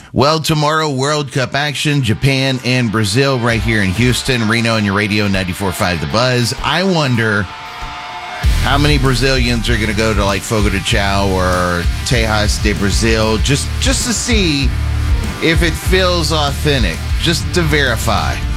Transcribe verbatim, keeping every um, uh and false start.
Well, tomorrow, World Cup action, Japan and Brazil right here in Houston. Reno on your radio, ninety-four point five The Buzz. I wonder how many Brazilians are going to go to like Fogo de Chao or Tejas de Brazil just, just to see if it feels authentic, just to verify.